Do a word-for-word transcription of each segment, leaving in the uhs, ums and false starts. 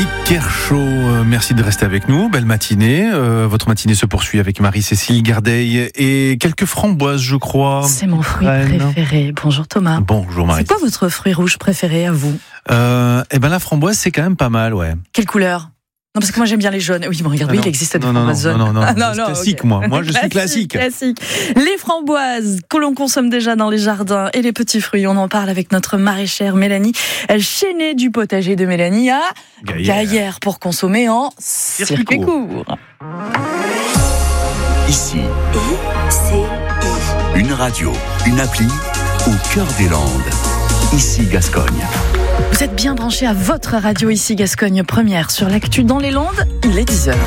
Mélanie Kershaw, euh, merci de rester avec nous. Belle matinée. Euh, votre matinée se poursuit avec Marie-Cécile Gardeil et quelques framboises, je crois. C'est mon fruit Reine. préféré. Bonjour Thomas. Bonjour Marie. C'est quoi votre fruit rouge préféré à vous? euh, Eh ben la framboise, c'est quand même pas mal, ouais. Quelle couleur? Non, parce que moi j'aime bien les jaunes. Oui, bon, regarde, oui, il existe des non, non, framboises non, jaunes. non, non, Ah, non, non, c'est non, classique, okay. moi. Moi, je suis classique. Classique. Les framboises que l'on consomme déjà dans les jardins et les petits fruits, on en parle avec notre maraîchère Mélanie Chénet du potager de Mélanie à Gaillère, Gaillère pour consommer en circuit, circuit court. court. Ici, I C I. Une radio, une appli au cœur des Landes. Ici Gascogne. Vous êtes bien branchés à votre radio Ici Gascogne Première sur l'actu dans les Landes. Il est dix heures.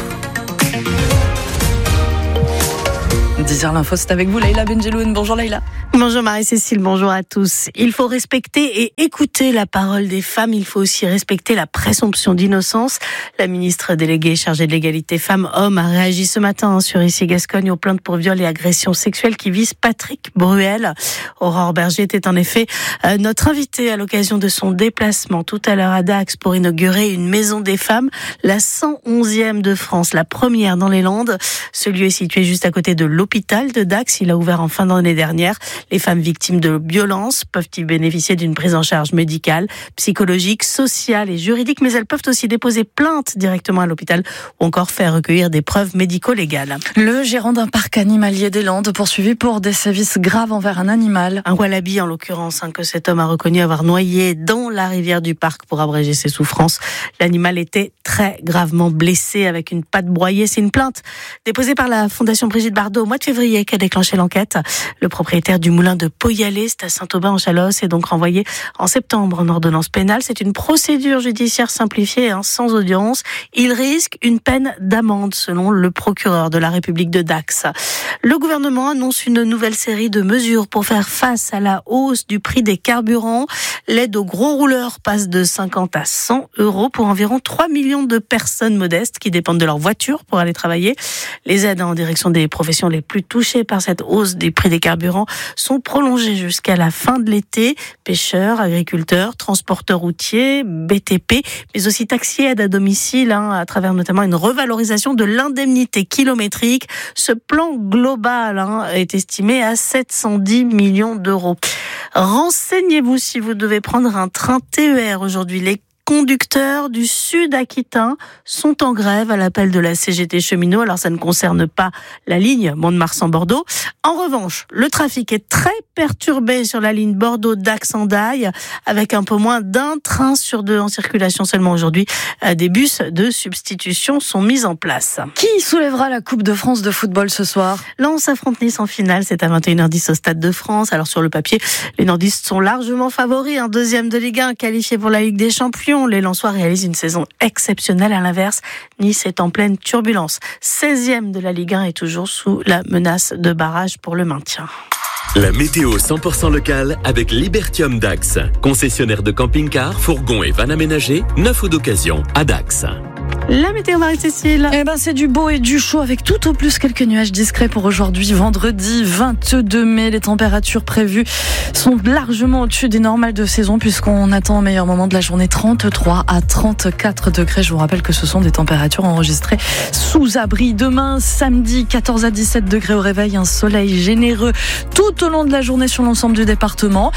dix heures l'info, c'est avec vous, Leïla Benjeloun. Bonjour Leïla. Bonjour Marie-Cécile, bonjour à tous. Il faut respecter et écouter la parole des femmes. Il faut aussi respecter la présomption d'innocence. La ministre déléguée chargée de l'égalité femmes-hommes a réagi ce matin sur Ici Gascogne aux plaintes pour viol et agressions sexuelles qui visent Patrick Bruel. Aurore Berger était en effet euh, notre invitée à l'occasion de son déplacement tout à l'heure à Dax pour inaugurer une maison des femmes, la cent onzième de France, la première dans les Landes. Ce lieu est situé juste à côté de l'hôpital de Dax. Il a ouvert en fin d'année dernière. Les femmes victimes de violences peuvent y bénéficier d'une prise en charge médicale, psychologique, sociale et juridique, mais elles peuvent aussi déposer plainte directement à l'hôpital ou encore faire recueillir des preuves médico-légales. Le gérant d'un parc animalier des Landes poursuivi pour des sévices graves envers un animal. Un wallaby en l'occurrence, hein, que cet homme a reconnu avoir noyé dans la rivière du parc pour abréger ses souffrances. L'animal était très gravement blessé avec une patte broyée. C'est une plainte déposée par la Fondation Brigitte Bardot au mois de février qui a déclenché l'enquête. Le propriétaire du moulin de Poyalé, c'est à Saint-Aubin-en-Chalosse, est donc renvoyé en septembre en ordonnance pénale. C'est une procédure judiciaire simplifiée, hein, sans audience. Il risque une peine d'amende selon le procureur de la République de Dax. Le gouvernement annonce une nouvelle série de mesures pour faire face à la hausse du prix des carburants. L'aide aux gros rouleurs passe de cinquante à cent euros pour environ trois millions de personnes modestes qui dépendent de leur voiture pour aller travailler. Les aides en direction des professions les plus touchées par cette hausse des prix des carburants sont prolongées jusqu'à la fin de l'été. Pêcheurs, agriculteurs, transporteurs routiers, B T P, mais aussi taxis, aides à domicile, hein, à travers notamment une revalorisation de l'indemnité kilométrique. Ce plan global hein, est estimé à sept cent dix millions d'euros. Renseignez-vous si vous devez prendre un train T E R aujourd'hui. Les conducteurs du Sud Aquitain sont en grève à l'appel de la C G T Cheminots. Alors ça ne concerne pas la ligne Mont-de-Marsan-Bordeaux. En revanche, le trafic est très perturbé sur la ligne Bordeaux-Dax-Hendaye avec un peu moins d'un train sur deux en circulation seulement aujourd'hui. Des bus de substitution sont mis en place. Qui soulèvera la Coupe de France de football ce soir? Lens affronte Nice en finale, c'est à vingt et une heures dix au Stade de France. Alors sur le papier, les nordistes sont largement favoris. Un deuxième de Ligue un qualifié pour la Ligue des Champions. Les Lensois réalisent une saison exceptionnelle. À l'inverse, Nice est en pleine turbulence. seizième de la Ligue un et toujours sous la menace de barrage pour le maintien. La météo cent pour cent locale avec Libertium Dax. Concessionnaire de camping-cars, fourgons et vannes aménagés, neuf ou d'occasion à Dax. La météo Marie-Cécile. Eh ben, c'est du beau et du chaud avec tout au plus quelques nuages discrets pour aujourd'hui, vendredi vingt-deux mai. Les températures prévues sont largement au-dessus des normales de saison puisqu'on attend au meilleur moment de la journée trente-trois à trente-quatre degrés. Je vous rappelle que ce sont des températures enregistrées sous abri. Demain, samedi, quatorze à dix-sept degrés au réveil, un soleil généreux tout au long de la journée sur l'ensemble du département.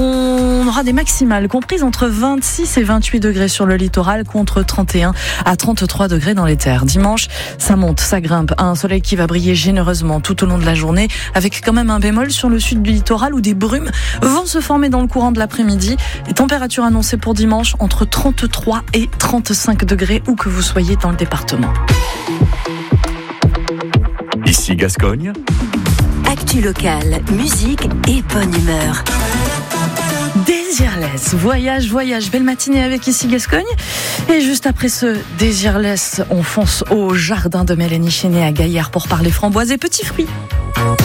On aura des maximales comprises entre vingt-six et vingt-huit degrés sur le littoral contre trente et un à trente-trois degrés dans les terres. Dimanche, ça monte, ça grimpe. Un soleil qui va briller généreusement tout au long de la journée avec quand même un bémol sur le sud du littoral où des brumes vont se former dans le courant de l'après-midi. Les températures annoncées pour dimanche entre trente-trois et trente-cinq degrés où que vous soyez dans le département. Ici Gascogne. Actu locale, musique et bonne humeur. Désirless, voyage, voyage, belle matinée avec Ici Gascogne. Et juste après ce Désirless, on fonce au jardin de Mélanie Chénet à Gaillère pour parler framboises et petits fruits.